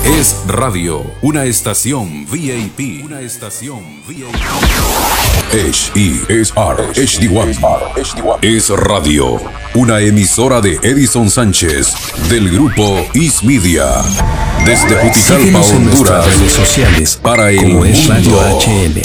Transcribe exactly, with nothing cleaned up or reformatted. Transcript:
Es radio, una estación V I P. Una estación V I P. H E S R H D uno. Es radio, una emisora de Edison Sánchez del grupo Is Media. Desde Juticalpa, Síguenos en Honduras, nuestras redes sociales para el como Es Radio mundo. H L.